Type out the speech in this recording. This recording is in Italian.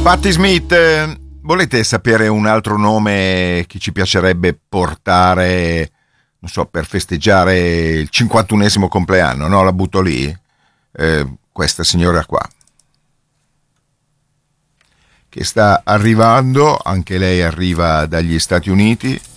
Patti Smith, volete sapere un altro nome che ci piacerebbe portare, non so, per festeggiare il 51esimo compleanno? No, la butto lì. Questa signora qua, che sta arrivando, anche lei arriva dagli Stati Uniti.